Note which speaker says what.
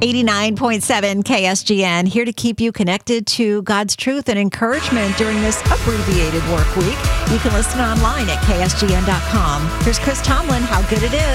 Speaker 1: 89.7 KSGN, here to keep you connected to God's truth and encouragement during this abbreviated work week. You can listen online at ksgn.com. Here's Chris Tomlin, How Good It Is.